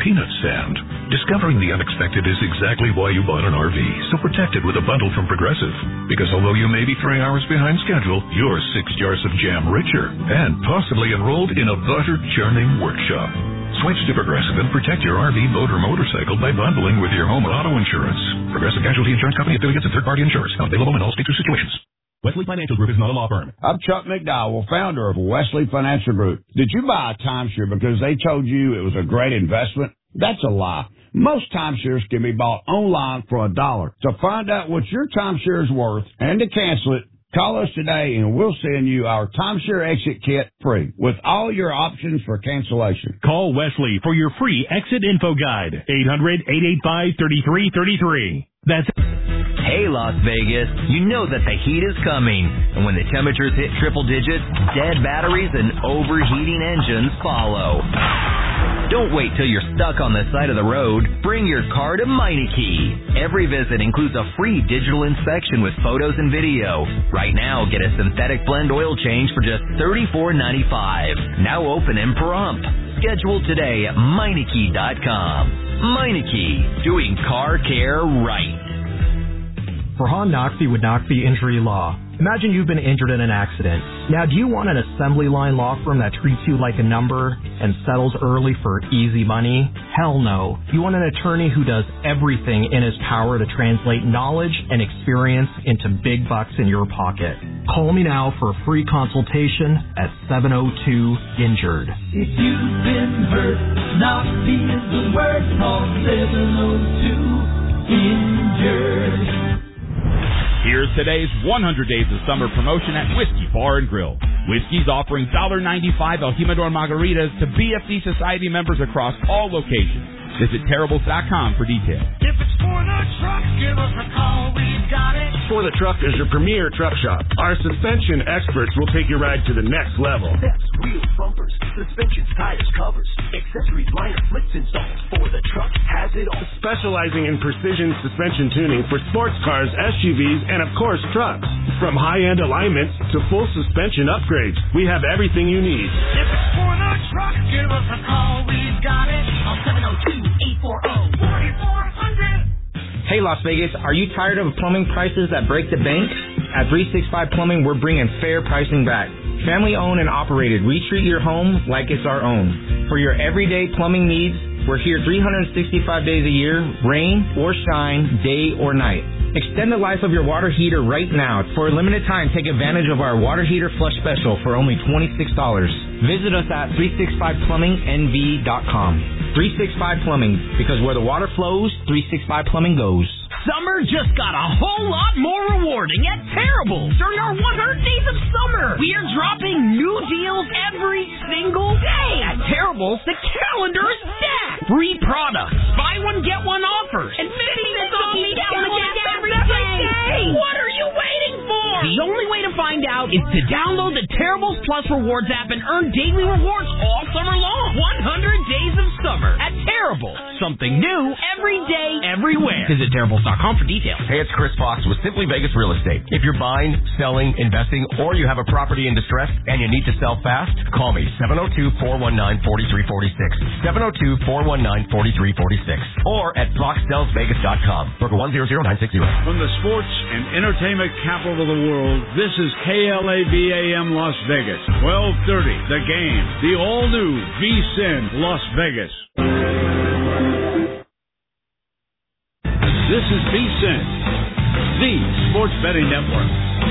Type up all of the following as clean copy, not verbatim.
peanut stand. Discovering the unexpected is exactly why you bought an RV, so protect it with a bundle from Progressive. Because although you may be 3 hours behind schedule, you're 6 jars of jam richer and possibly enrolled in a butter churning workshop. Switch to Progressive and protect your RV, boat, or motorcycle by bundling with your home or auto insurance. Progressive Casualty Insurance Company, affiliates, and third-party insurers. Not available in all states or situations. Wesley Financial Group is not a law firm. I'm Chuck McDowell, founder of Wesley Financial Group. Did you buy a timeshare because they told you it was a great investment? That's a lie. Most timeshares can be bought online for $1. To find out what your timeshare is worth and to cancel it, call us today and we'll send you our timeshare exit kit free with all your options for cancellation. Call Wesley for your free exit info guide. 800-885-3333. That's... Hey, Las Vegas, you know that the heat is coming. And when the temperatures hit triple digits, dead batteries and overheating engines follow. Don't wait till you're stuck on the side of the road. Bring your car to Meineke. Every visit includes a free digital inspection with photos and video. Right now, get a synthetic blend oil change for just $34.95. Now open and prompt. Schedule today at Meineke.com. Meineke, doing car care right. Farhan Naqvi with Naqvi Injury Law. Imagine you've been injured in an accident. Now, do you want an assembly line law firm that treats you like a number and settles early for easy money? Hell no. You want an attorney who does everything in his power to translate knowledge and experience into big bucks in your pocket. Call me now for a free consultation at 702-INJURED. If you've been hurt, Naqvi is the word. Call 702-INJURED. Here's today's 100 Days of Summer promotion at Whiskey Bar and Grill. Whiskey's offering $1.95 El Jimador margaritas to BFD Society members across all locations. Visit Terribles.com for details. If it's for the truck, give us a call. We've got it. For the Truck is your premier truck shop. Our suspension experts will take your ride to the next level. Steps, wheels, bumpers, suspensions, tires, covers, accessories, liner, flicks installed. For the Truck has it all. Specializing in precision suspension tuning for sports cars, SUVs, and of course trucks. From high-end alignments to full suspension upgrades, we have everything you need. If it's for the truck, give us a call. We've got it. On 702-840-4400. Hey, Las Vegas, are you tired of plumbing prices that break the bank? At 365 Plumbing, we're bringing fair pricing back. Family owned and operated, we treat your home like it's our own. For your everyday plumbing needs, we're here 365 days a year, rain or shine, day or night. Extend the life of your water heater right now. For a limited time, take advantage of our water heater flush special for only $26. Visit us at 365plummingnv.com. 365 Plumbing, because where the water flows, 365 Plumbing goes. Summer just got a whole lot more rewarding at Terribles. During our 100 Days of Summer, we are dropping new deals every single day. At Terribles, the calendar is stacked. Free products, buy one, get one offers, and 50 cents off each gallon of gas every day. What are you waiting for? The only way to find out is to download the Terribles Plus Rewards app and earn daily rewards all summer long. 100 Days of Summer at Terribles. Something new every day, everywhere. Visit Terribles.com for details. Hey, it's Chris Fox with Simply Vegas Real Estate. If you're buying, selling, investing, or you have a property in distress and you need to sell fast, call me, 702-419-4346. 702-419-4346. Or at foxsellsvegas.com. Broker 100960. From the sports and entertainment capital of the world, this is KLABAM Las Vegas. 1230, The Game. The all-new VSiN Las Vegas. This is VSiN, the sports betting network.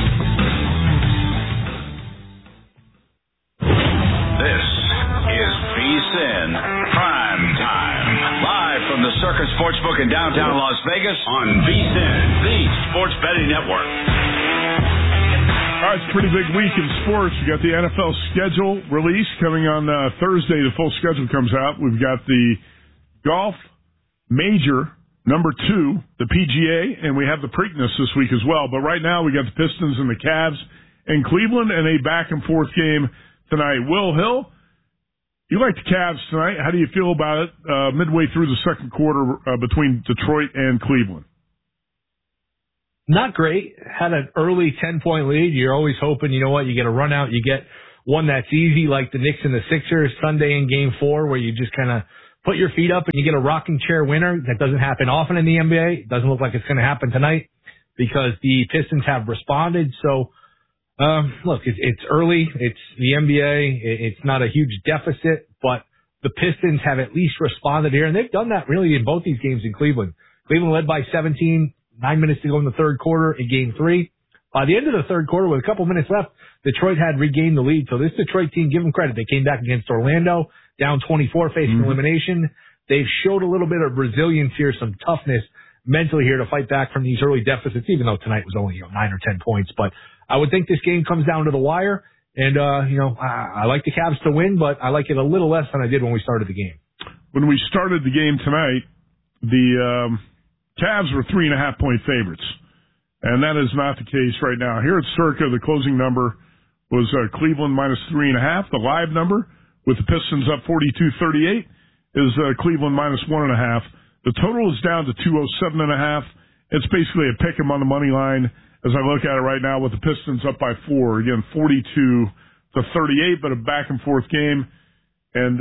This is VSiN Prime Time. Live from the Circus Sportsbook in downtown Las Vegas on VSiN, the sports betting network. All right, it's a pretty big week in sports. We got the NFL schedule release coming on Thursday. The full schedule comes out. We've got the golf major number 2, the PGA, and we have the Preakness this week as well. But right now we got the Pistons and the Cavs in Cleveland and a back-and-forth game tonight. Will Hill, you like the Cavs tonight. How do you feel about it midway through the second quarter between Detroit and Cleveland? Not great. Had an early 10-point lead. You're always hoping, you know what, you get a run out, you get one that's easy like the Knicks and the Sixers Sunday in Game 4 where you just kind of put your feet up and you get a rocking chair winner. That doesn't happen often in the NBA. It doesn't look like it's going to happen tonight because the Pistons have responded. So, look, it's early. It's the NBA. It's not a huge deficit, but the Pistons have at least responded here, and they've done that really in both these games in Cleveland. Cleveland led by 17, 9 minutes to go in the third quarter in Game 3. By the end of the third quarter, with a couple minutes left, Detroit had regained the lead. So this Detroit team, give them credit. They came back against Orlando, down 24, facing elimination. They've showed a little bit of resilience here, some toughness mentally here to fight back from these early deficits, even though tonight was only 9 or 10 points. But I would think this game comes down to the wire. And, I like the Cavs to win, but I like it a little less than I did when we started the game. When we started the game tonight, the Cavs were 3.5-point favorites. And that is not the case right now. Here at Circa, the closing number was Cleveland minus 3.5. The live number, with the Pistons up 42-38, is Cleveland minus 1.5. The total is down to 207.5. It's basically a pick 'em on the money line as I look at it right now, with the Pistons up by 4. Again, 42-38, but a back-and-forth game. And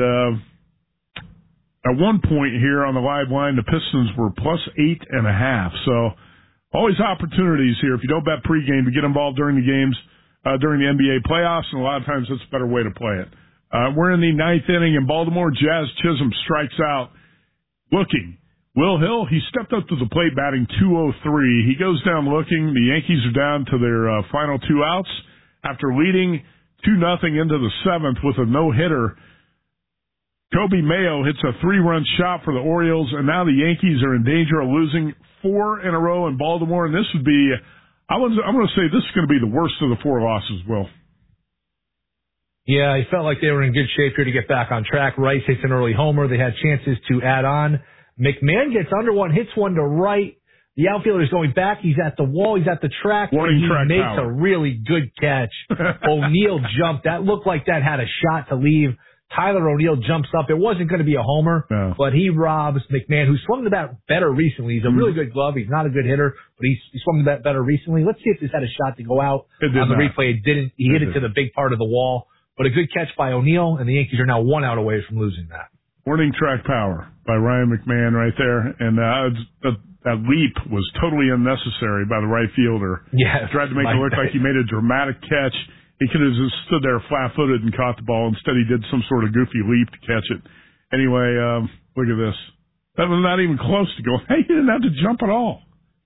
at one point here on the live line, the Pistons were plus 8.5. So always opportunities here, if you don't bet pregame, to get involved during the games, during the NBA playoffs, and a lot of times that's a better way to play it. We're in the 9th inning in Baltimore. Jazz Chisholm strikes out. Looking. Will Hill, he stepped up to the plate batting 203. He goes down looking. The Yankees are down to their final 2 outs after leading 2-0 into the 7th with a no-hitter. Kobe Mayo hits a 3-run shot for the Orioles, and now the Yankees are in danger of losing 4 in a row in Baltimore, and this would be, I'm going to say this is going to be the worst of the 4 losses, Will. Yeah, I felt like they were in good shape here to get back on track. Rice hits an early homer. They had chances to add on. McMahon gets under one, hits one to right. The outfielder's going back. He's at the wall. He's at the track. Warning he track makes power. A really good catch. O'Neal jumped. That looked like that had a shot to leave. Tyler O'Neal jumps up. It wasn't going to be a homer, but he robs McMahon, who swung the bat better recently. He's a really good glove. He's not a good hitter, but he swung the bat better recently. Let's see if this had a shot to go out. On the replay, it didn't. He hit it to the big part of the wall, but a good catch by O'Neal, and the Yankees are now 1 out away from losing that. Warning track power by Ryan McMahon right there, and that leap was totally unnecessary by the right fielder. Yeah, tried to make it look like he made a dramatic catch. He could have just stood there flat-footed and caught the ball. Instead, he did some sort of goofy leap to catch it. Anyway, look at this. That was not even close to going. Hey, he didn't have to jump at all.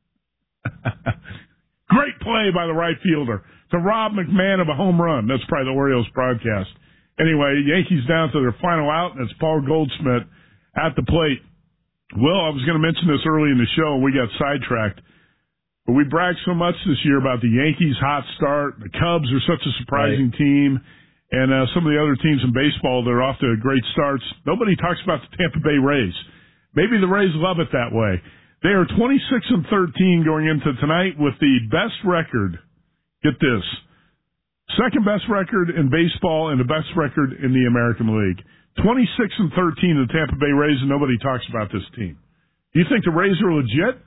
Great play by the right fielder to rob McMahon of a home run. That's probably the Orioles broadcast. Anyway, Yankees down to their final out, and it's Paul Goldschmidt at the plate. Will, I was going to mention this early in the show, and we got sidetracked. But we bragged so much this year about the Yankees' hot start. The Cubs are such a surprising team. And some of the other teams in baseball that are off to great starts. Nobody talks about the Tampa Bay Rays. Maybe the Rays love it that way. They are 26-13 going into tonight with the best record. Get this. Second best record in baseball and the best record in the American League. 26-13 the Tampa Bay Rays, and nobody talks about this team. Do you think the Rays are legit?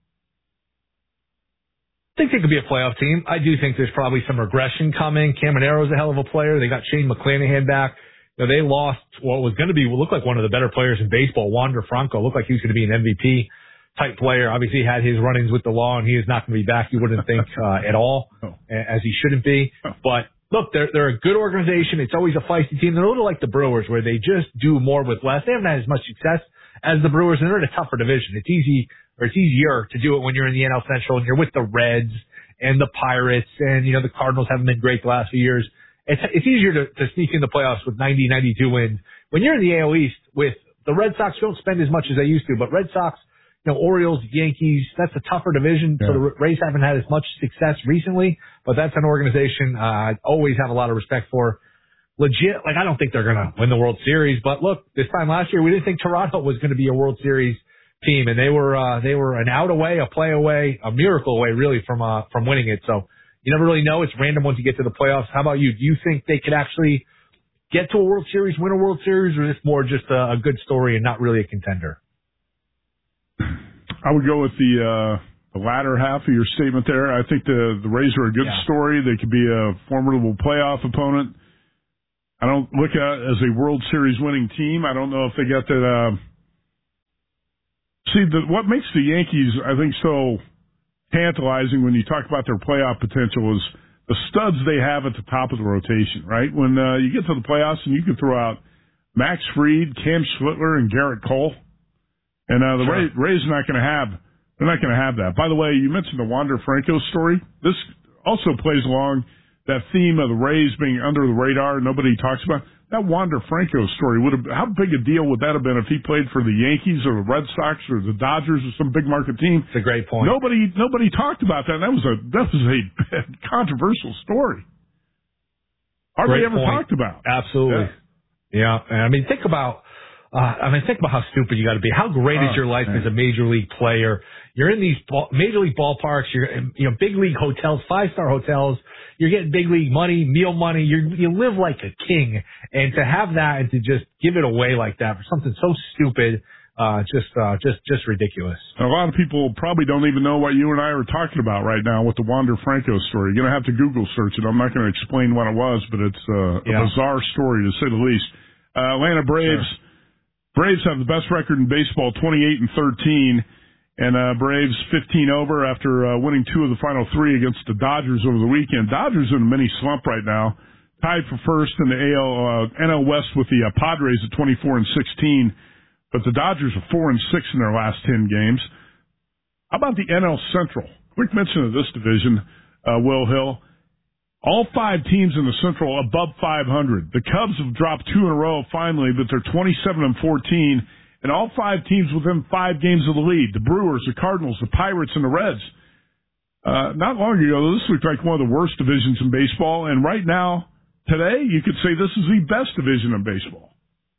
I think they could be a playoff team. I do think there's probably some regression coming. Camaro's a hell of a player. They got Shane McClanahan back. You know, they lost what was going to look like one of the better players in baseball. Wander Franco looked like he was going to be an MVP type player. Obviously, he had his run-ins with the law, and he is not going to be back. You wouldn't think at all, as he shouldn't be. But look, they're a good organization. It's always a feisty team. They're a little like the Brewers, where they just do more with less. They haven't had as much success as the Brewers, and they're in a tougher division. It's easier to do it when you're in the NL Central and you're with the Reds and the Pirates, and the Cardinals haven't been great the last few years. It's easier to sneak in the playoffs with 90, 92 wins. When you're in the AL East with the Red Sox, don't spend as much as they used to, but Red Sox, Orioles, Yankees, that's a tougher division. Yeah. So the Rays haven't had as much success recently, but that's an organization I always have a lot of respect for. Legit, I don't think they're going to win the World Series, but look, this time last year, we didn't think Toronto was going to be a World Series team, and they were an out away, a play away, a miracle away, really, from winning it. So you never really know. It's random once you get to the playoffs. How about you? Do you think they could actually get to a World Series, win a World Series, or is this more just a good story and not really a contender? I would go with the latter half of your statement there. I think the Rays are a good story. They could be a formidable playoff opponent. I don't look at it as a World Series winning team. I don't know if they got that See, what makes the Yankees, I think, so tantalizing when you talk about their playoff potential is the studs they have at the top of the rotation, right? When you get to the playoffs and you can throw out Max Fried, Cam Schlittler, and Garrett Cole, and the Rays are not going to have. They're not going to have that. By the way, you mentioned the Wander Franco story. This also plays along that theme of the Rays being under the radar. Nobody talks about that. Wander Franco story how big a deal would that have been if he played for the Yankees or the Red Sox or the Dodgers or some big market team? It's a great point. Nobody talked about that. That was a controversial story. Hardly ever talked about. Absolutely. Yeah. I mean, think about how stupid you got to be. How great is your life as a major league player? You're in these major league ballparks. You're in, big league hotels, 5-star hotels. You're getting big league money, meal money. You live like a king, and to have that and to just give it away like that for something so stupid, just ridiculous. A lot of people probably don't even know what you and I are talking about right now with the Wander Franco story. You're gonna have to Google search it. I'm not going to explain what it was, but it's a bizarre story to say the least. Atlanta Braves. Sure. Braves have the best record in baseball, 28-13. And Braves 15 over after winning 2 of the final 3 against the Dodgers over the weekend. Dodgers in a mini slump right now, tied for first in the NL West with the Padres at 24-16. But the Dodgers are 4-6 in their last 10 games. How about the NL Central? Quick mention of this division, Will Hill. All 5 teams in the Central above 500. The Cubs have dropped 2 in a row finally, but they're 27-14. And all 5 teams within 5 games of the lead, the Brewers, the Cardinals, the Pirates, and the Reds. Not long ago, this looked like one of the worst divisions in baseball. And right now, today, you could say this is the best division in baseball.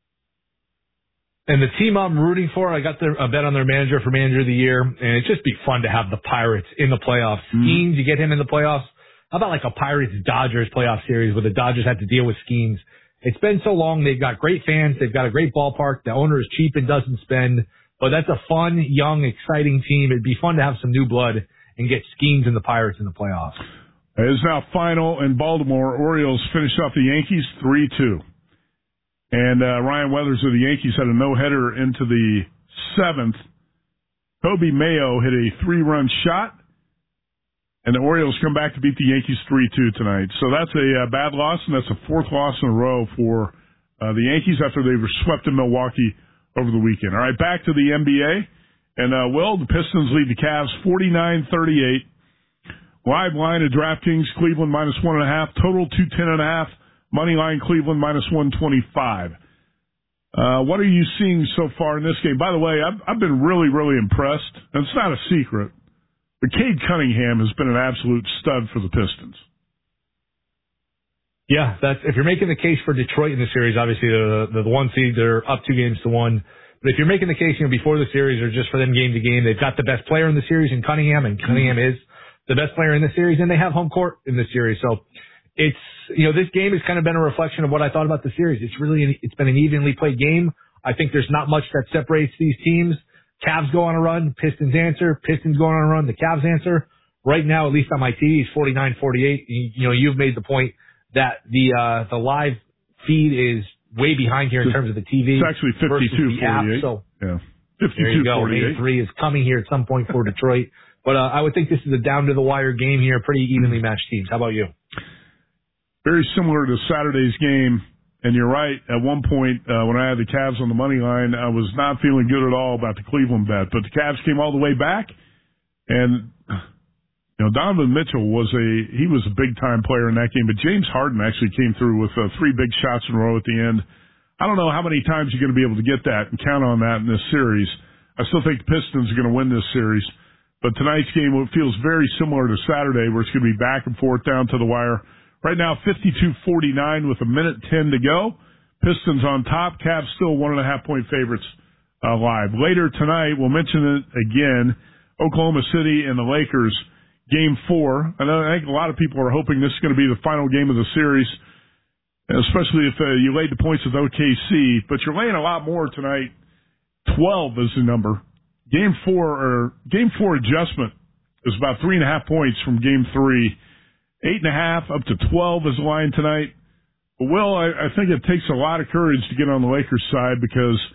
And the team I'm rooting for, I got a bet on their manager for manager of the year. And it'd just be fun to have the Pirates in the playoffs. Skeens, you get him in the playoffs. How about like a Pirates-Dodgers playoff series where the Dodgers had to deal with Skeens? It's been so long. They've got great fans. They've got a great ballpark. The owner is cheap and doesn't spend. But that's a fun, young, exciting team. It'd be fun to have some new blood and get Skeens and the Pirates in the playoffs. It is now final in Baltimore. Orioles finished off the Yankees 3-2. And Ryan Weathers of the Yankees had a no-hitter into the 7th. Toby Mayo hit a 3-run shot. And the Orioles come back to beat the Yankees 3-2 tonight. So that's a bad loss, and that's a 4th loss in a row for the Yankees after they were swept in Milwaukee over the weekend. All right, back to the NBA. And, the Pistons lead the Cavs 49-38. Live line at DraftKings, Cleveland -1.5. Total 210.5. Money line, Cleveland -125. What are you seeing so far in this game? By the way, I've been really, really impressed. And it's not a secret. But Cade Cunningham has been an absolute stud for the Pistons. Yeah, if you're making the case for Detroit in the series, obviously the 1 seed, they're up 2-1. But if you're making the case, before the series or just for them game to game, they've got the best player in the series in Cunningham, and Cunningham is the best player in the series, and they have home court in the series. So it's, this game has kind of been a reflection of what I thought about the series. It's been an evenly played game. I think there's not much that separates these teams. Cavs go on a run, Pistons answer, Pistons go on a run, the Cavs answer. Right now, at least on my TV, it's 49-48. You've made the point that the live feed is way behind here in terms of the TV. It's actually 52-48. So yeah, 52-48. There you go. Game 3 is coming here at some point for Detroit. But I would think this is a down-to-the-wire game here, pretty evenly matched teams. How about you? Very similar to Saturday's game. And you're right. At one point, when I had the Cavs on the money line, I was not feeling good at all about the Cleveland bet. But the Cavs came all the way back, and Donovan Mitchell was a big-time player in that game. But James Harden actually came through with 3 big shots in a row at the end. I don't know how many times you're going to be able to get that and count on that in this series. I still think the Pistons are going to win this series. But tonight's game feels very similar to Saturday, where it's going to be back and forth down to the wire. Right now, 52-49 with 1:10 to go. Pistons on top. Cavs still 1.5-point favorites live. Later tonight, we'll mention it again, Oklahoma City and the Lakers, Game 4. I think a lot of people are hoping this is going to be the final game of the series, especially if you laid the points with OKC. But you're laying a lot more tonight. 12 is the number. Game 4 adjustment is about 3.5 points from Game 3. 8.5 up to 12 is the line tonight. But, Will, I think it takes a lot of courage to get on the Lakers side because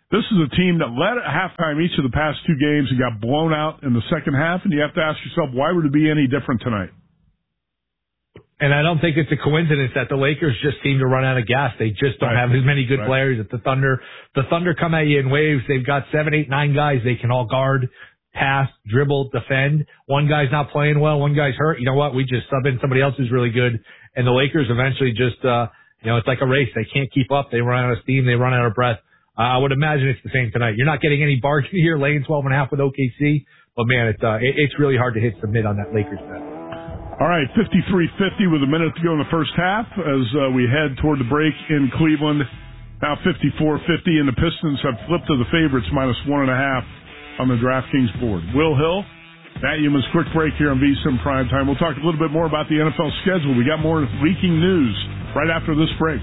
This is a team that led at halftime each of the past two games and got blown out in the second half, and you have to ask yourself, why would it be any different tonight? And I don't think it's a coincidence that the Lakers just seem to run out of gas. They just don't have as many good players as the Thunder. The Thunder come at you in waves. They've got 7, 8, 9 guys they can all guard, pass, dribble, defend. One guy's not playing well. One guy's hurt. You know what? We just sub in somebody else who's really good. And the Lakers eventually just, it's like a race. They can't keep up. They run out of steam. They run out of breath. I would imagine it's the same tonight. You're not getting any bargain here, laying 12.5 with OKC. But, man, it's really hard to hit submit on that Lakers bet. All right, 53-50 with a minute to go in the first half as we head toward the break in Cleveland. Now 54-50, and the Pistons have flipped to the favorites, -1.5 on the DraftKings board. Will Hill, Matt Youmans, quick break here on VSiN Primetime. We'll talk a little bit more about the NFL schedule. We got more leaking news right after this break.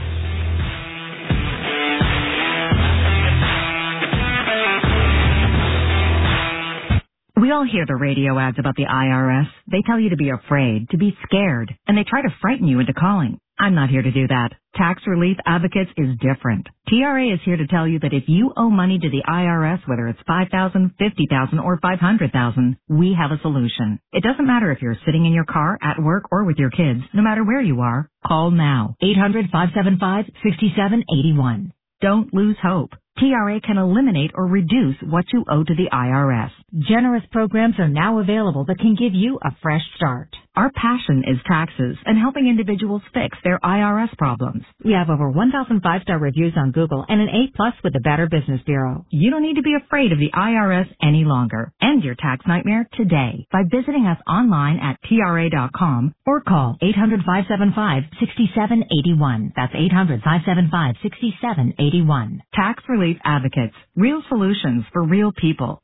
We all hear the radio ads about the IRS. They tell you to be afraid, to be scared, and they try to frighten you into calling. I'm not here to do that. Tax Relief Advocates is different. TRA is here to tell you that if you owe money to the IRS, whether it's $5,000, $50,000, or $500,000, we have a solution. It doesn't matter if you're sitting in your car, at work, or with your kids. No matter where you are, call now. 800-575-6781. Don't lose hope. TRA can eliminate or reduce what you owe to the IRS. Generous programs are now available that can give you a fresh start. Our passion is taxes and helping individuals fix their IRS problems. We have over 1,000 5-star reviews on Google and an A+ with the Better Business Bureau. You don't need to be afraid of the IRS any longer. End your tax nightmare today by visiting us online at TRA.com or call 800-575-6781. That's 800-575-6781. Tax Relief Advocates. Real solutions for real people.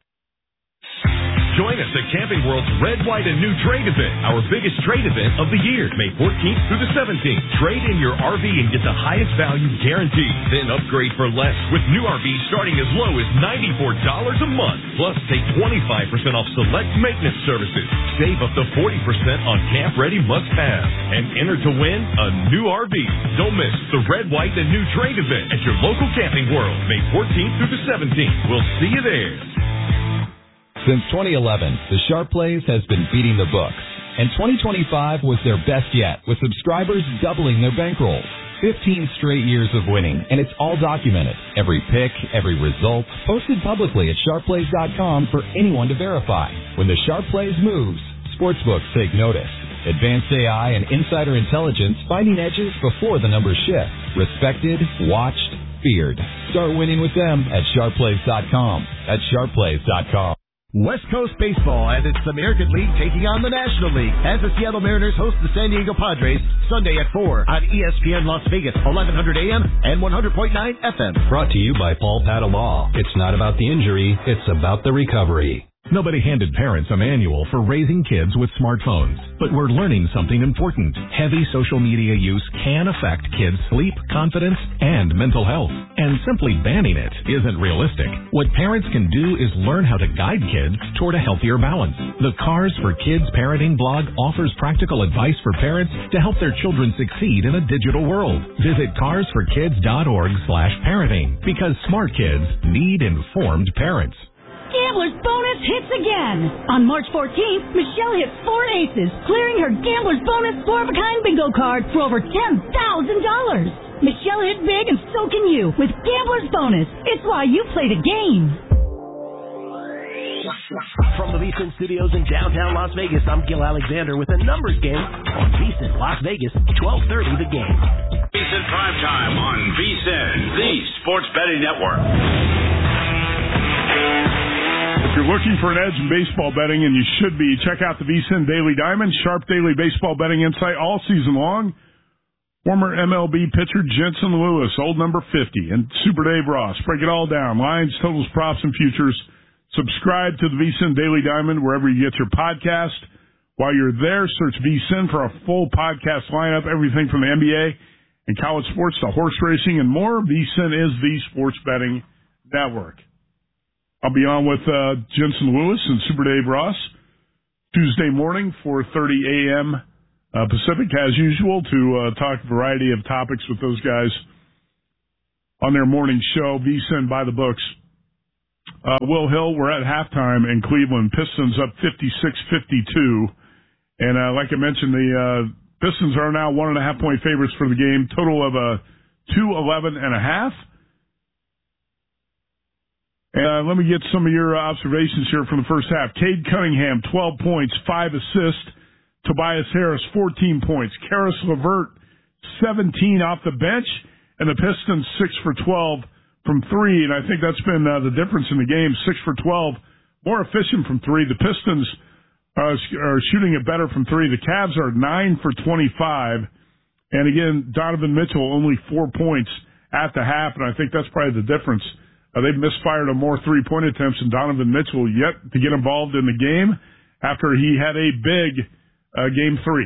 Join us at Camping World's Red, White, and New Trade event, our biggest trade event of the year, May 14th through the 17th. Trade in your RV and get the highest value guaranteed. Then upgrade for less with new RVs starting as low as $94 a month. Plus, take 25% off select maintenance services. Save up to 40% on Camp Ready must-have. And enter to win a new RV. Don't miss the Red, White, and New Trade event at your local Camping World, May 14th through the 17th. We'll see you there. Since 2011, the Sharp Plays has been beating the books, and 2025 was their best yet, with subscribers doubling their bankrolls. 15 straight years of winning, and it's all documented. Every pick, every result, posted publicly at sharpplays.com for anyone to verify. When the Sharp Plays moves, sportsbooks take notice. Advanced AI and insider intelligence finding edges before the numbers shift. Respected, watched, feared. Start winning with them at sharpplays.com. That's sharpplays.com. West Coast Baseball and its American League taking on the National League as the Seattle Mariners host the San Diego Padres Sunday at 4 on ESPN Las Vegas, 1100 AM and 100.9 FM. Brought to you by Paul Patta Law. It's not about the injury, it's about the recovery. Nobody handed parents a manual for raising kids with smartphones, but we're learning something important. Heavy social media use can affect kids' sleep, confidence, and mental health, and simply banning it isn't realistic. What parents can do is learn how to guide kids toward a healthier balance. The Cars for Kids Parenting blog offers practical advice for parents to help their children succeed in a digital world. Visit carsforkids.org/parenting, because smart kids need informed parents. Gambler's Bonus hits again. On March 14th, Michelle hit 4 aces, clearing her Gambler's Bonus 4-of-a-kind bingo card for over $10,000. Michelle hit big, and so can you with Gambler's Bonus. It's why you play the game. From the VSiN studios in downtown Las Vegas, I'm Gil Alexander with a numbers game on VSiN Las Vegas, 1230 The Game. VSiN Primetime on VSiN, the sports betting network. If you're looking for an edge in baseball betting, and you should be, check out the VSiN Daily Diamond, sharp daily baseball betting insight all season long. Former MLB pitcher Jensen Lewis, old number 50, and Super Dave Ross. Break it all down. Lines, totals, props, and futures. Subscribe to the VSiN Daily Diamond wherever you get your podcast. While you're there, search VSiN for a full podcast lineup, everything from the NBA and college sports to horse racing and more. VSiN is the sports betting network. I'll be on with Jensen Lewis and Super Dave Ross Tuesday morning, 4:30 a.m. Pacific, as usual, to talk a variety of topics with those guys on their morning show, VSiN by the books. Will Hill, we're at halftime in Cleveland. Pistons up 56-52. And like I mentioned, the Pistons are now 1.5-point favorites for the game. Total of 211.5. And let me get some of your observations here from the first half. Cade Cunningham, 12 points, 5 assists. Tobias Harris, 14 points. Karis LeVert, 17 off the bench. And the Pistons, 6 for 12 from 3. And I think that's been the difference in the game, 6 for 12. More efficient from 3. The Pistons are shooting it better from 3. The Cavs are 9 for 25. And again, Donovan Mitchell, only 4 points at the half. And I think that's probably the difference. They've misfired on more three-point attempts than Donovan Mitchell yet to get involved in the game after he had a big Game 3.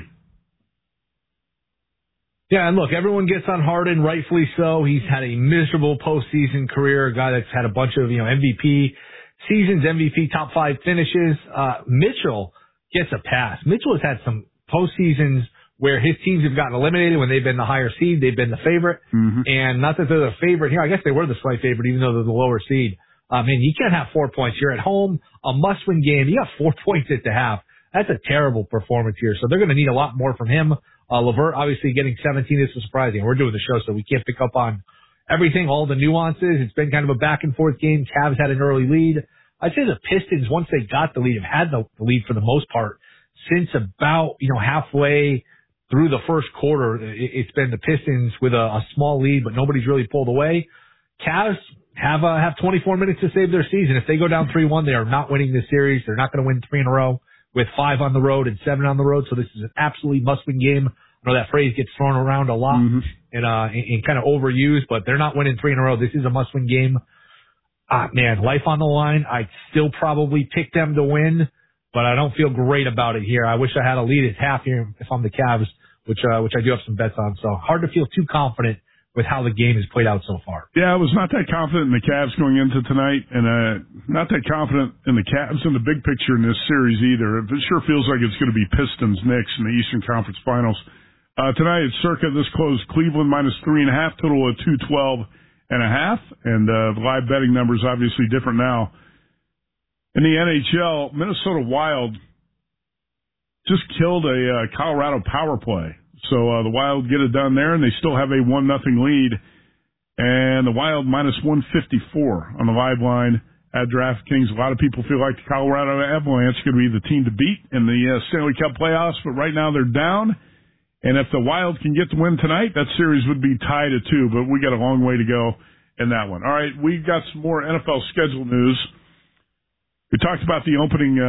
Yeah, and look, everyone gets on Harden, rightfully so. He's had a miserable postseason career, a guy that's had a bunch of, MVP seasons, MVP top 5 finishes. Mitchell gets a pass. Mitchell has had some postseasons where his teams have gotten eliminated when they've been the higher seed, they've been the favorite. Mm-hmm. And not that they're the favorite here. I guess they were the slight favorite, even though they're the lower seed. You can't have 4 points. You're at home, a must-win game. You got 4 points at the half. That's a terrible performance here. So they're going to need a lot more from him. LeVert obviously getting 17 is surprising. We're doing the show, so we can't pick up on everything, all the nuances. It's been kind of a back-and-forth game. Cavs had an early lead. I'd say the Pistons, once they got the lead, have had the lead for the most part since about, halfway through the first quarter. It's been the Pistons with a small lead, but nobody's really pulled away. Cavs have 24 minutes to save their season. If they go down 3-1, they are not winning this series. They're not going to win 3 in a row with 5 on the road and 7 on the road. So this is an absolutely must-win game. I know that phrase gets thrown around a lot and kind of overused, but they're not winning 3 in a row. This is a must-win game. Man, life on the line. I'd still probably pick them to win, but I don't feel great about it here. I wish I had a lead at half here if I'm the Cavs, which I do have some bets on. So hard to feel too confident with how the game has played out so far. Yeah, I was not that confident in the Cavs going into tonight, and not that confident in the Cavs in the big picture in this series either. It sure feels like it's going to be Pistons-Knicks in the Eastern Conference Finals. Tonight it's circa this close, Cleveland minus 3.5, total of 212.5, and the live betting numbers obviously different now. In the NHL, Minnesota Wild just killed a Colorado power play. So the Wild get it done there, and they still have a 1-0 lead. And the Wild minus 154 on the live line at DraftKings. A lot of people feel like the Colorado Avalanche is going to be the team to beat in the Stanley Cup playoffs, but right now they're down. And if the Wild can get the win tonight, that series would be tied at 2, but we got a long way to go in that one. All right, we've got some more NFL schedule news. We talked about the opening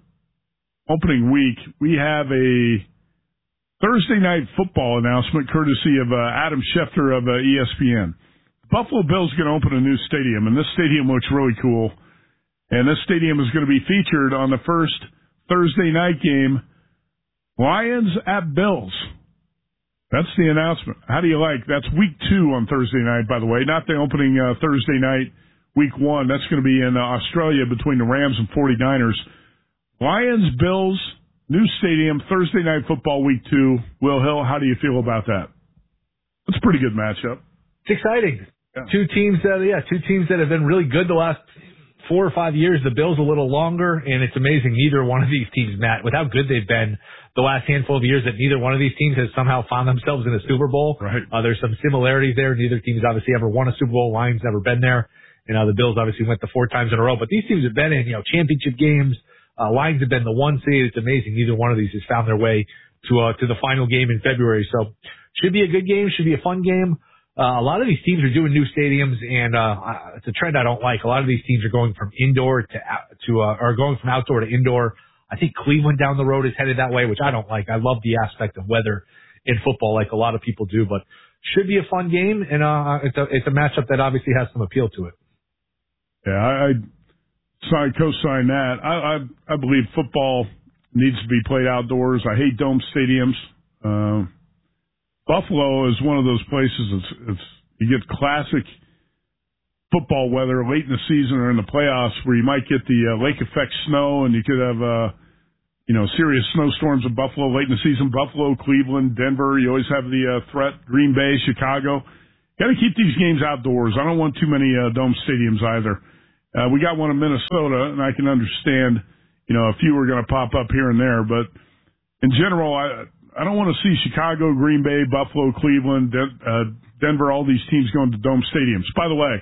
week. We have a Thursday night football announcement courtesy of Adam Schefter of ESPN. Buffalo Bills are going to open a new stadium, and this stadium looks really cool. And this stadium is going to be featured on the first Thursday night game, Lions at Bills. That's the announcement. How do you like? That's week 2 on Thursday night, by the way, not the opening Thursday night, week 1. That's going to be in Australia between the Rams and 49ers. Lions, Bills, new stadium, Thursday night football, week 2. Will Hill, how do you feel about that? That's a pretty good matchup. It's exciting. Yeah. Two teams that have been really good the last 4 or 5 years. The Bills a little longer, and it's amazing neither one of these teams, Matt, with how good they've been the last handful of years, that neither one of these teams has somehow found themselves in a Super Bowl. Right. There's some similarities there. Neither team has obviously ever won a Super Bowl. Lions never been there. The Bills obviously went the 4 times in a row, but these teams have been in, championship games. Lions have been the 1 seed. It's amazing. Neither one of these has found their way to the final game in February. So should be a good game. Should be a fun game. A lot of these teams are doing new stadiums, and it's a trend I don't like. A lot of these teams are going from indoor or going from outdoor to indoor. I think Cleveland down the road is headed that way, which I don't like. I love the aspect of weather in football, like a lot of people do, but should be a fun game, and it's a matchup that obviously has some appeal to it. Yeah, I co-sign that. I believe football needs to be played outdoors. I hate dome stadiums. Buffalo is one of those places. You get classic football weather late in the season or in the playoffs where you might get the lake effect snow, and you could have serious snowstorms in Buffalo late in the season. Buffalo, Cleveland, Denver. You always have the threat. Green Bay, Chicago. Got to keep these games outdoors. I don't want too many dome stadiums either. We got one in Minnesota, and I can understand, a few are going to pop up here and there. But in general, I don't want to see Chicago, Green Bay, Buffalo, Cleveland, Denver, all these teams going to dome stadiums. By the way,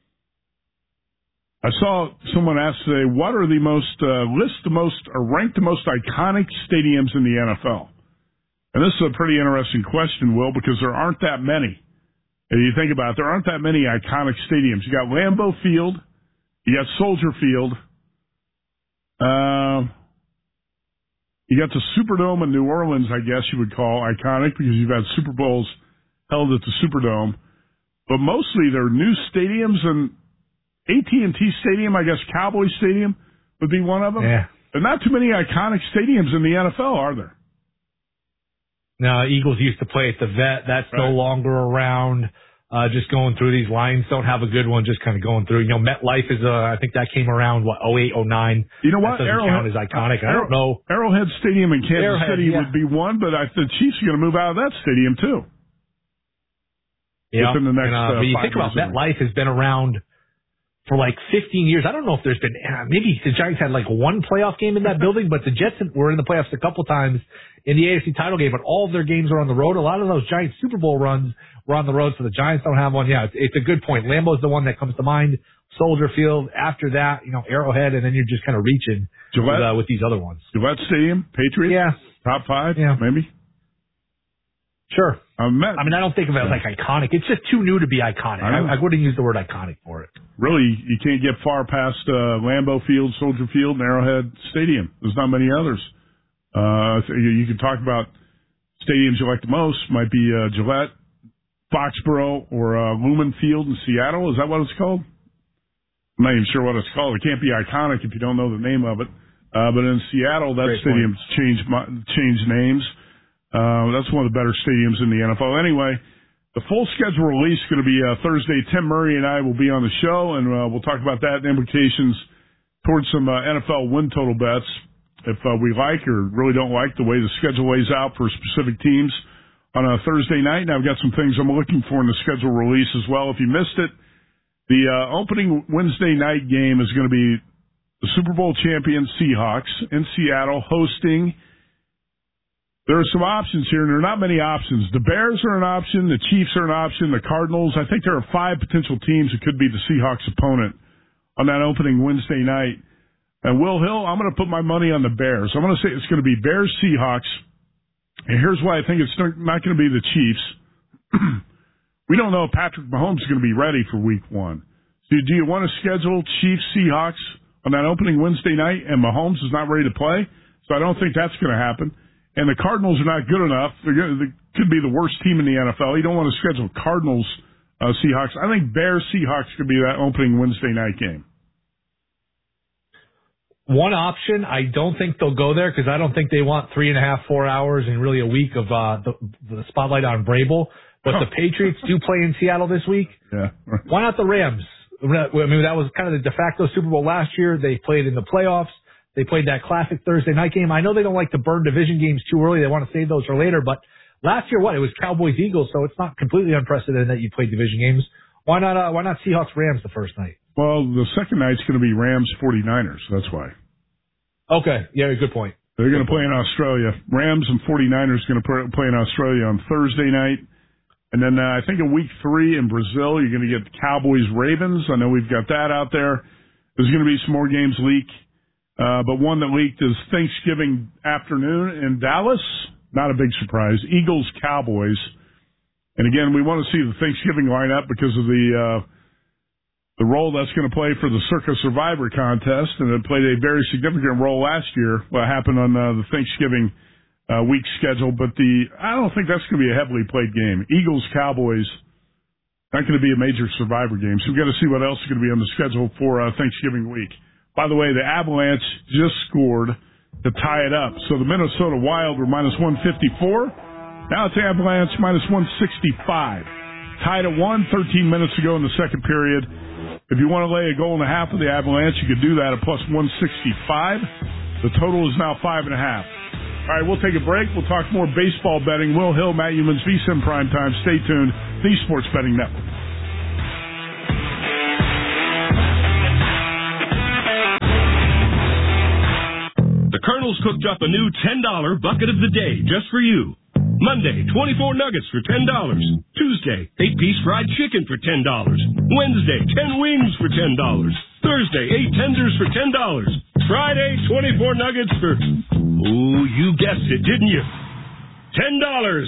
I saw someone ask today, what are rank the most iconic stadiums in the NFL? And this is a pretty interesting question, Will, because there aren't that many. If you think about it, there aren't that many iconic stadiums. You got Lambeau Field, you got Soldier Field, you got the Superdome in New Orleans, I guess you would call iconic because you've had Super Bowls held at the Superdome. But mostly they're new stadiums, and AT&T Stadium, I guess Cowboy Stadium would be one of them. Yeah. There are not too many iconic stadiums in the NFL, are there? No, Eagles used to play at the Vet. That's no longer around. Just going through these lines, don't have a good one. Just kind of going through. MetLife is. I think that came around 08, 09. You know what? That doesn't count as iconic. I don't know. Arrowhead Stadium in Kansas City would be one, but the Chiefs are going to move out of that stadium too. Yeah. Within the next. But you think about MetLife has been around for 15 years. I don't know if there's been, maybe the Giants had one playoff game in that building, but the Jets were in the playoffs a couple times in the AFC title game, but all of their games are on the road. A lot of those Giants Super Bowl runs were on the road, so the Giants don't have one. Yeah, it's a good point. Lambeau's the one that comes to mind. Soldier Field. After that, Arrowhead, and then you're just kind of reaching with these other ones. Gillette Stadium, Patriots? Yeah. Top 5? Yeah. Maybe? Sure. I don't think of it as iconic. It's just too new to be iconic. I wouldn't use the word iconic for it. Really, you can't get far past Lambeau Field, Soldier Field, and Arrowhead Stadium. There's not many others. You can talk about stadiums you like the most. Might be Gillette, Foxborough, or Lumen Field in Seattle. Is that what it's called? I'm not even sure what it's called. It can't be iconic if you don't know the name of it. But in Seattle, that stadium's changed names. That's one of the better stadiums in the NFL. Anyway, the full schedule release is going to be Thursday. Tim Murray and I will be on the show, and we'll talk about that and implications towards some NFL win total bets if we like or really don't like the way the schedule lays out for specific teams on a Thursday night. And I've got some things I'm looking for in the schedule release as well. If you missed it, the opening Wednesday night game is going to be the Super Bowl champion Seahawks in Seattle hosting. There are some options here, and there are not many options. The Bears are an option. The Chiefs are an option. The Cardinals. I think there are 5 potential teams that could be the Seahawks' opponent on that opening Wednesday night. And Will Hill, I'm going to put my money on the Bears. I'm going to say it's going to be Bears-Seahawks. And here's why I think it's not going to be the Chiefs. We don't know if Patrick Mahomes is going to be ready for Week 1. So do you want to schedule Chiefs-Seahawks on that opening Wednesday night and Mahomes is not ready to play? So I don't think that's going to happen. And the Cardinals are not good enough. They could be the worst team in the NFL. You don't want to schedule Cardinals, Seahawks. I think Bears, Seahawks could be that opening Wednesday night game. One option, I don't think they'll go there because I don't think they want 3.5, 4 hours and really a week of the spotlight on Vrabel. But the Patriots do play in Seattle this week. Yeah. Why not the Rams? I mean, that was kind of the de facto Super Bowl last year. They played in the playoffs. They played that classic Thursday night game. I know they don't like to burn division games too early. They want to save those for later. But last year, it was Cowboys-Eagles, so it's not completely unprecedented that you played division games. Why not Seahawks-Rams the first night? Well, the second night's going to be Rams-49ers. That's why. Okay. Yeah, good point. They're going to play in Australia. Rams and 49ers going to play in Australia on Thursday night. And then I think in Week 3 in Brazil, you're going to get Cowboys-Ravens. I know we've got that out there. There's going to be some more games leak. But one that leaked is Thanksgiving afternoon in Dallas. Not a big surprise. Eagles-Cowboys. And again, we want to see the Thanksgiving lineup because of the role that's going to play for the Circa Survivor contest. And it played a very significant role last year, what happened on the Thanksgiving week schedule. But I don't think that's going to be a heavily played game. Eagles-Cowboys, not going to be a major Survivor game. So we've got to see what else is going to be on the schedule for Thanksgiving week. By the way, the Avalanche just scored to tie it up. So the Minnesota Wild were minus 154. Now it's Avalanche minus 165. Tied at 1, 13 minutes to go in the second period. If you want to lay a goal and a half of the Avalanche, you could do that at plus 165. The total is now 5.5. All right, we'll take a break. We'll talk more baseball betting. Will Hill, Matt Youmans, VSiN Primetime. Stay tuned. the Sports Betting Network. The Colonel's cooked up a new $10 bucket of the day just for you. Monday, 24 nuggets for $10. Tuesday, 8-piece fried chicken for $10. Wednesday, 10 wings for $10. Thursday, 8 tenders for $10. Friday, 24 nuggets for... Oh, you guessed it, didn't you? $10.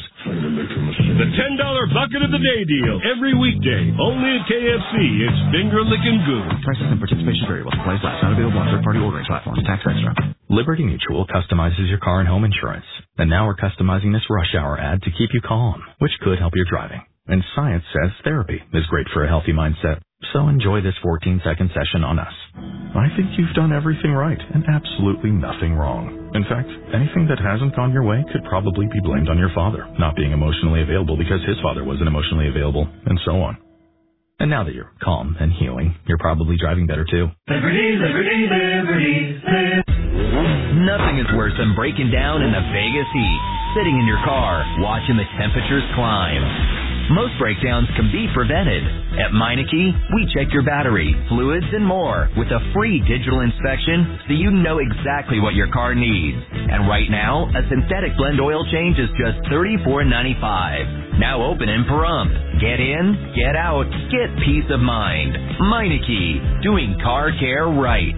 The $10 bucket of the day deal. Every weekday. Only at KFC. It's finger-licking good. Prices and participation vary while supplies last. Not available on third-party ordering platforms. Tax extra. Liberty Mutual customizes your car and home insurance. And now we're customizing this rush hour ad to keep you calm, which could help your driving. And science says therapy is great for a healthy mindset. So enjoy this 14-second session on us. I think you've done everything right and absolutely nothing wrong. In fact, anything that hasn't gone your way could probably be blamed on your father not being emotionally available because his father wasn't emotionally available, and so on. And now that you're calm and healing, you're probably driving better too. Liberty, liberty, liberty, liberty. Nothing is worse than breaking down in the Vegas heat, sitting in your car, watching the temperatures climb. Most breakdowns can be prevented. At Meineke, we check your battery, fluids, and more with a free digital inspection so you know exactly what your car needs. And right now, a synthetic blend oil change is just $34.95. Now open in Pahrump. Get in, get out, get peace of mind. Meineke, doing car care right.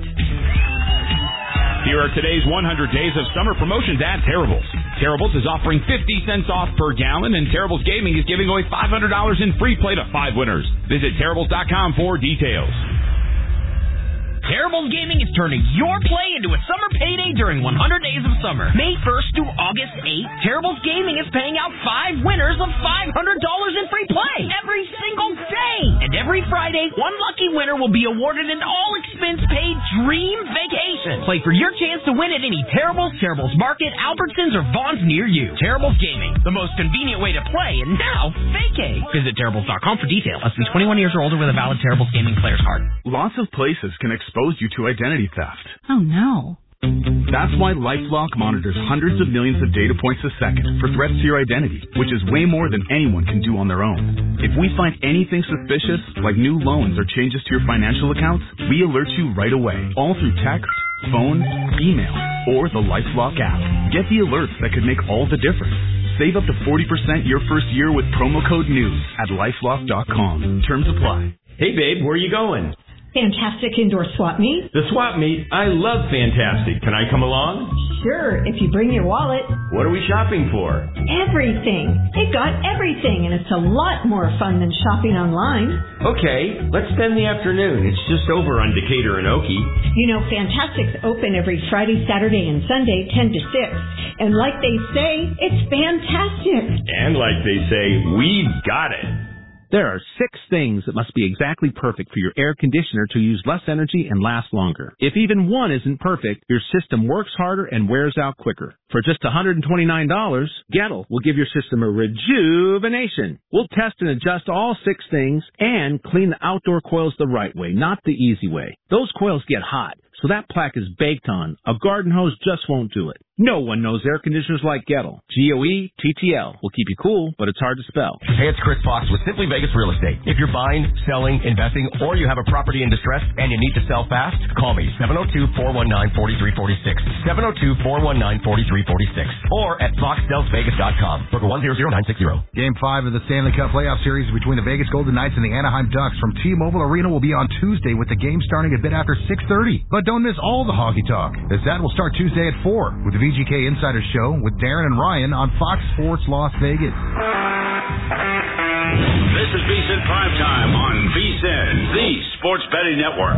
Here are today's 100 days of summer promotions at Terrible's. Terrible's is offering 50 cents off per gallon, and Terrible's Gaming is giving away $500 in free play to 5 winners. Visit Terrible's.com for details. Terrible's Gaming is turning your play into a summer payday during 100 days of summer. May 1st through August 8th, Terrible's Gaming is paying out 5 winners of $500 in free play every single day. And every Friday, one lucky winner will be awarded an all-expense-paid dream vacation. Play for your chance to win at any Terrible's, Terrible's Market, Albertsons, or Vaughn's near you. Terrible's Gaming, the most convenient way to play, and now vacate. Visit Terrible's.com for details. Must be 21 years or older with a valid Terrible's Gaming player's card. Lots of places can expose you to identity theft. Oh, no. That's why LifeLock monitors hundreds of millions of data points a second for threats to your identity, which is way more than anyone can do on their own. If we find anything suspicious, like new loans or changes to your financial accounts, we alert you right away, all through text, phone, email, or the LifeLock app. Get the alerts that could make all the difference. Save up to 40% your first year with promo code NEWS at LifeLock.com. Terms apply. Hey, babe, where are you going? Fantastic Indoor Swap Meet. The Swap Meet? I love Fantastic. Can I come along? Sure, if you bring your wallet. What are we shopping for? Everything. They've got everything, and it's a lot more fun than shopping online. Okay, let's spend the afternoon. It's just over on Decatur and Okie. You know, Fantastic's open every Friday, Saturday, and Sunday, 10 to 6. And like they say, it's fantastic. And like they say, we've got it. There are 6 things that must be exactly perfect for your air conditioner to use less energy and last longer. If even one isn't perfect, your system works harder and wears out quicker. For just $129, Gettle will give your system a rejuvenation. We'll test and adjust all 6 things and clean the outdoor coils the right way, not the easy way. Those coils get hot, so that plaque is baked on. A garden hose just won't do it. No one knows air conditioners like Gettle. Gettle will keep you cool, but it's hard to spell. Hey, it's Chris Fox with Simply Vegas Real Estate. If you're buying, selling, investing, or you have a property in distress and you need to sell fast, call me, 702-419-4346, 702-419-4346, or at foxsellsvegas.com. Book 100960. Game 5 of the Stanley Cup playoff series between the Vegas Golden Knights and the Anaheim Ducks from T-Mobile Arena will be on Tuesday with the game starting a bit after 6:30. But don't miss all the hockey talk, as that will start Tuesday at 4 with the VGK Insider Show with Darren and Ryan on Fox Sports Las Vegas. This is VSiN Primetime on VSiN, the Sports Betting Network.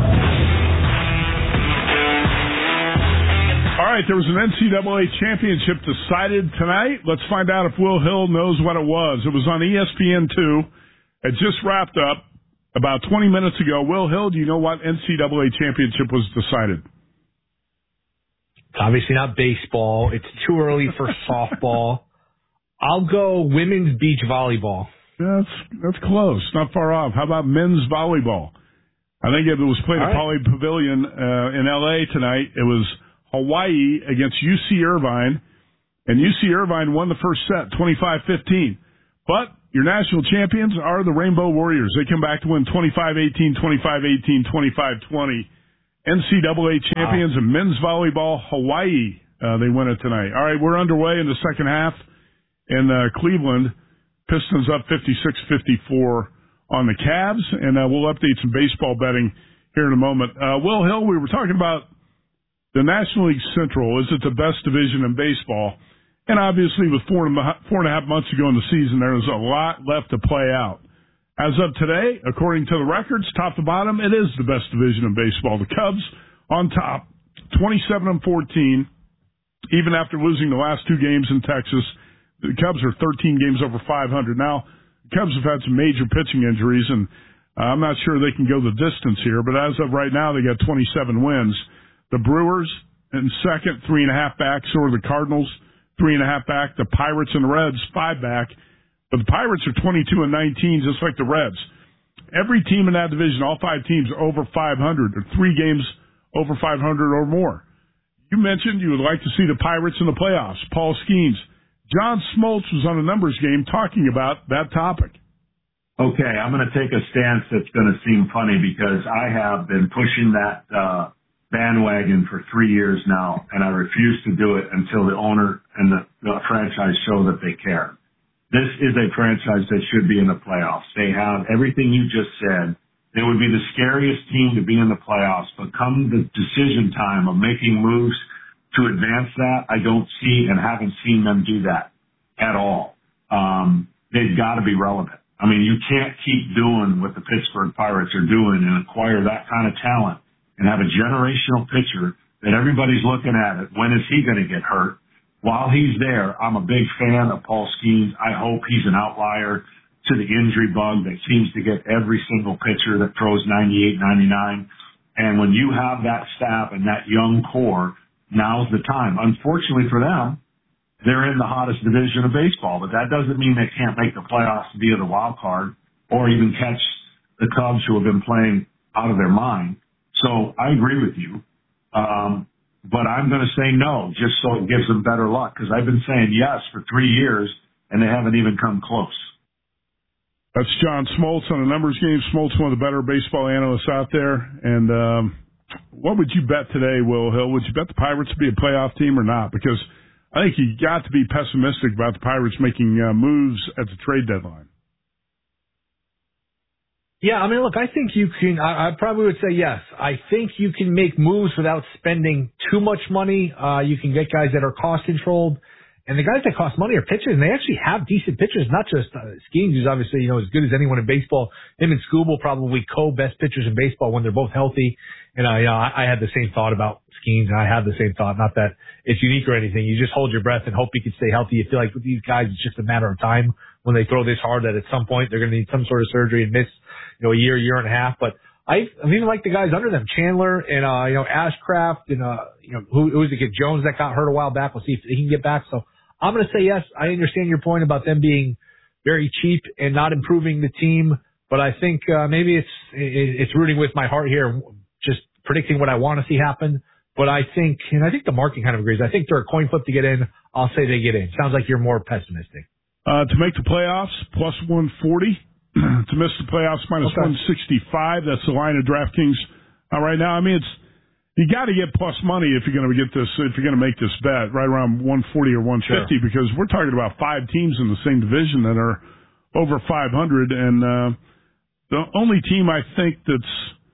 All right, there was an NCAA championship decided tonight. Let's find out if Will Hill knows what it was. It was on ESPN2. It just wrapped up about 20 minutes ago. Will Hill, do you know what NCAA championship was decided? Obviously not baseball. It's too early for softball. I'll go women's beach volleyball. That's close. Not far off. How about men's volleyball? I think it was played at Poly Pavilion in L.A. tonight. It was Hawaii against UC Irvine, and UC Irvine won the first set, 25-15. But your national champions are the Rainbow Warriors. They come back to win 25-18, 25-18, 25-20. NCAA champions in men's volleyball, Hawaii. They win it tonight. All right, we're underway in the second half in Cleveland. Pistons up 56-54 on the Cavs, and we'll update some baseball betting here in a moment. Will Hill, we were talking about the National League Central. Is it the best division in baseball? And obviously, with 4.5 months to go in the season, there's a lot left to play out. As of today, according to the records, top to bottom, it is the best division in baseball. The Cubs on top, 27-14, even after losing the last two games in Texas. The Cubs are 13 games over 500. Now, the Cubs have had some major pitching injuries, and I'm not sure they can go the distance here, but as of right now, they got 27 wins. The Brewers in second, 3.5 back, so are the Cardinals, 3.5 back. The Pirates and the Reds, 5 back. But the Pirates are 22-19, just like the Reds. Every team in that division, all 5 teams, are over 500, or 3 games over 500 or more. You mentioned you would like to see the Pirates in the playoffs. Paul Skeens. John Smoltz was on a numbers game talking about that topic. Okay, I'm going to take a stance that's going to seem funny because I have been pushing that bandwagon for 3 years now, and I refuse to do it until the owner and the franchise show that they care. This is a franchise that should be in the playoffs. They have everything you just said. They would be the scariest team to be in the playoffs, but come the decision time of making moves to advance that, I don't see and haven't seen them do that at all. They've got to be relevant. I mean, you can't keep doing what the Pittsburgh Pirates are doing and acquire that kind of talent and have a generational pitcher that everybody's looking at it. When is he going to get hurt? While he's there, I'm a big fan of Paul Skeens. I hope he's an outlier to the injury bug that seems to get every single pitcher that throws 98, 99. And when you have that staff and that young core, now's the time. Unfortunately for them, they're in the hottest division of baseball, but that doesn't mean they can't make the playoffs via the wild card or even catch the Cubs who have been playing out of their mind. So I agree with you. But I'm going to say no, just so it gives them better luck, because I've been saying yes for 3 years, and they haven't even come close. That's John Smoltz on the numbers game. Smoltz, one of the better baseball analysts out there. And what would you bet today, Will Hill? Would you bet the Pirates to be a playoff team or not? Because I think you got to be pessimistic about the Pirates making moves at the trade deadline. Yeah, I mean, look, I think you can, I probably would say yes. I think you can make moves without spending too much money. You can get guys that are cost controlled. And the guys that cost money are pitchers, and they actually have decent pitchers, not just Skeens, who's obviously, as good as anyone in baseball. Him and Scooble probably co-best pitchers in baseball when they're both healthy. And I had the same thought about Skeens, and I have the same thought. Not that it's unique or anything. You just hold your breath and hope you can stay healthy. You feel like with these guys, it's just a matter of time when they throw this hard that at some point they're going to need some sort of surgery and miss, a year and a half. But I even like the guys under them, Chandler and, Ashcraft and, who was the kid, Jones that got hurt a while back. We'll see if he can get back. So I'm going to say yes. I understand your point about them being very cheap and not improving the team, but I think maybe it's rooting with my heart here, just predicting what I want to see happen. But I think the market kind of agrees. I think they're a coin flip to get in. I'll say they get in. Sounds like you're more pessimistic. To make the playoffs, plus 140. To miss the playoffs, minus 165. That's the line of DraftKings right now. I mean, you got to get plus money if you're going to get this. If you're going to make this bet, right around 140 or 150, sure. Because we're talking about 5 teams in the same division that are over 500, and the only team I think that's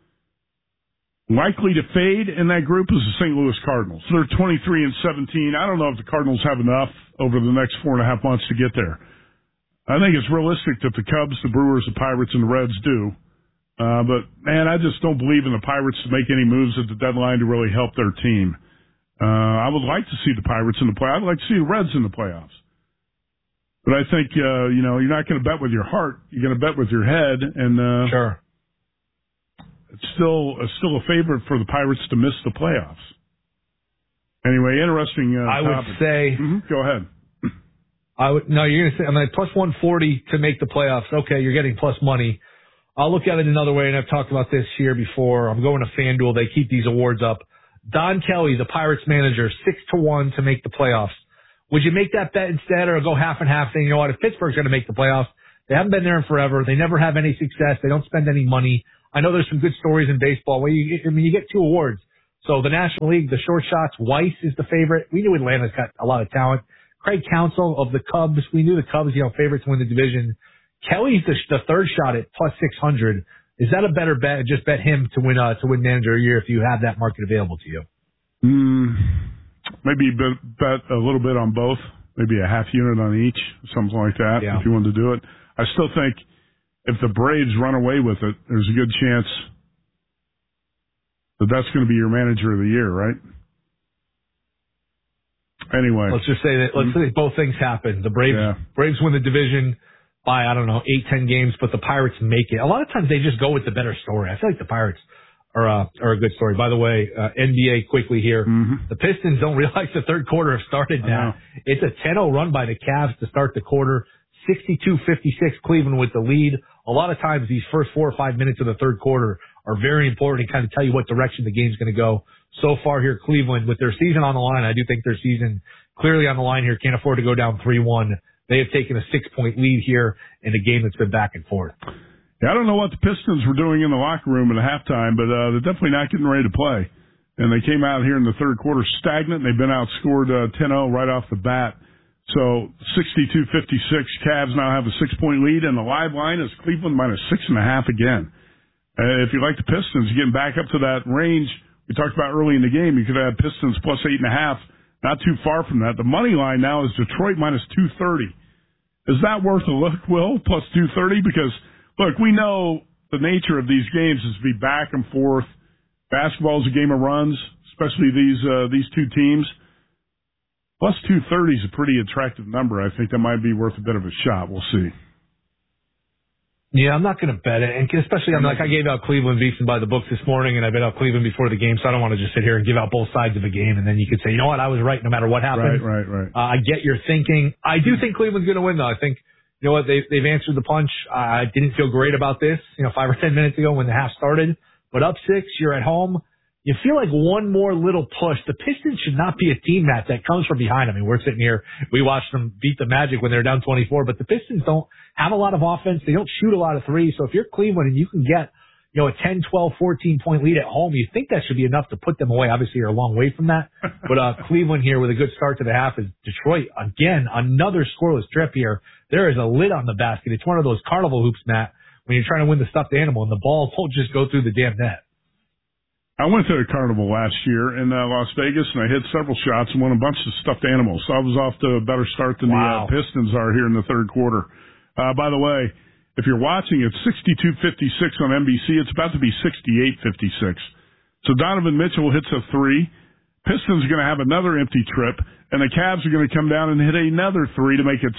likely to fade in that group is the St. Louis Cardinals. So they're 23-17. I don't know if the Cardinals have enough over the next 4.5 months to get there. I think it's realistic that the Cubs, the Brewers, the Pirates, and the Reds do. But, man, I just don't believe in the Pirates to make any moves at the deadline to really help their team. I would like to see the Pirates in the playoffs. I'd like to see the Reds in the playoffs. But I think, you're not going to bet with your heart. You're going to bet with your head. And sure. It's still a favorite for the Pirates to miss the playoffs. Anyway, interesting I topic. would say... Mm-hmm. Go ahead. No, you're going to say, I'm like plus 140 to make the playoffs. Okay, you're getting plus money. I'll look at it another way, and I've talked about this here before. I'm going to FanDuel. They keep these awards up. Don Kelly, the Pirates manager, 6-1 to make the playoffs. Would you make that bet instead or go half and half saying, if Pittsburgh's going to make the playoffs, They haven't been there in forever. They never have any success. They don't spend any money. I know there's some good stories in baseball. You get 2 awards. So the National League, the short shots, Weiss is the favorite. We knew Atlanta's got a lot of talent. Craig Counsell of the Cubs. We knew the Cubs, favorites to win the division. Kelly's the third shot at plus 600. Is that a better bet? Just bet him to win manager of the year if you have that market available to you. Maybe bet a little bit on both. Maybe a half unit on each, something like that, if you wanted to do it. I still think if the Braves run away with it, there's a good chance that that's going to be your manager of the year, right? Anyway. Let's just say both things happen. The Braves win the division by, 8-10 games, but the Pirates make it. A lot of times they just go with the better story. I feel like the Pirates are a good story. By the way, NBA quickly here. The Pistons don't realize the third quarter has started now. It's a 10-0 run by the Cavs to start the quarter. 62-56 Cleveland with the lead. A lot of times these first 4 or 5 minutes of the third quarter are very important and kind of tell you what direction the game's going to go. So far here, Cleveland, with their season on the line, I do think their season clearly on the line here, can't afford to go down 3-1. They have taken a 6-point lead here in a game that's been back and forth. Yeah, I don't know what the Pistons were doing in the locker room at halftime, but they're definitely not getting ready to play. And they came out here in the third quarter stagnant. They've been outscored 10-0 right off the bat. So 62-56, Cavs now have a 6-point lead, and the live line is Cleveland minus 6.5 again. If you like the Pistons, getting back up to that range we talked about early in the game, you could have Pistons plus 8.5, not too far from that. The money line now is Detroit minus 230. Is that worth a look, Will, plus 230? Because, look, we know the nature of these games is to be back and forth. Basketball is a game of runs, especially these two teams. Plus 230 is a pretty attractive number. I think that might be worth a bit of a shot. We'll see. Yeah, I'm not going to bet it, and especially I gave out Cleveland VSiN by the books this morning, and I bet out Cleveland before the game, so I don't want to just sit here and give out both sides of a game, and then you could say, you know what, I was right no matter what happened. Right. I get your thinking. I do think Cleveland's going to win, though. I think, you know what, they've answered the punch. I didn't feel great about this, 5 or 10 minutes ago when the half started, but up 6, you're at home. You feel like one more little push. The Pistons should not be a team that comes from behind. I mean, we're sitting here. We watched them beat the Magic when they're down 24, but the Pistons don't have a lot of offense. They don't shoot a lot of threes. So if you're Cleveland and you can get, a 10, 12, 14-point lead at home, you think that should be enough to put them away. Obviously, you're a long way from that. But Cleveland here with a good start to the half is Detroit. Again, another scoreless trip here. There is a lid on the basket. It's one of those carnival hoops, Matt, when you're trying to win the stuffed animal and the ball won't just go through the damn net. I went to a carnival last year in Las Vegas, and I hit several shots and won a bunch of stuffed animals. So I was off to a better start than the Pistons are here in the third quarter. By the way, if you're watching, it's 62-56 on NBC. It's about to be 68-56. So Donovan Mitchell hits a 3. Pistons are going to have another empty trip, and the Cavs are going to come down and hit another 3 to make it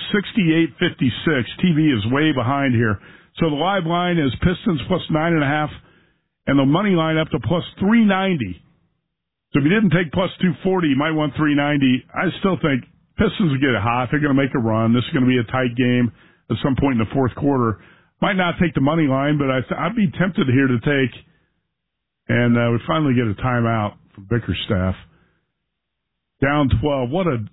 68-56. TV is way behind here. So the live line is Pistons plus 9.5. And the money line up to plus 390. So if you didn't take plus 240, you might want 390. I still think Pistons will get it hot. They're going to make a run. This is going to be a tight game at some point in the fourth quarter. Might not take the money line, but I'd be tempted here to take. And we finally get a timeout from Bickerstaff. Down 12. What a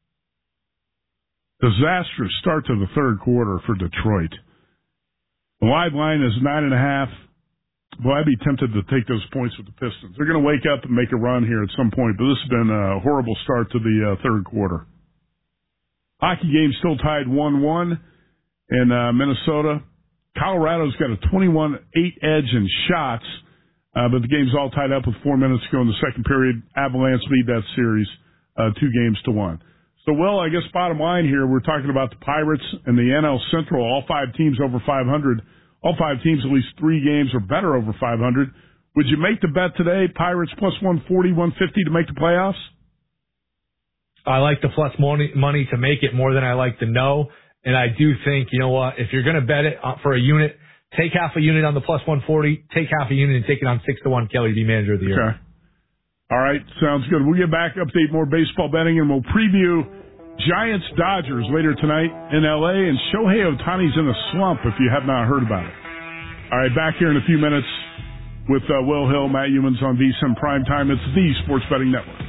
disastrous start to the third quarter for Detroit. The live line is 9.5. Well, I'd be tempted to take those points with the Pistons. They're going to wake up and make a run here at some point, but this has been a horrible start to the third quarter. Hockey game still tied 1-1 in Minnesota. Colorado's got a 21-8 edge in shots, but the game's all tied up with 4 minutes to go in the second period. Avalanche lead that series 2-1. So, Will, I guess bottom line here, we're talking about the Pirates and the NL Central, all 5 teams over 500. All 5 teams, at least 3 games or better over 500. Would you make the bet today, Pirates plus 140, 150 to make the playoffs? I like the plus money to make it more than I like the no. And I do think, you know what, if you're going to bet it for a unit, take half a unit on the plus 140, take half a unit and take it on 6-1 Kelly to be manager of the year. Okay. All right, sounds good. We'll get back, update more baseball betting, and we'll preview Giants-Dodgers later tonight in L.A., and Shohei Ohtani's in a slump if you have not heard about it. All right, back here in a few minutes with Will Hill, Matt Youmans on VSiN Primetime. It's the Sports Betting Network.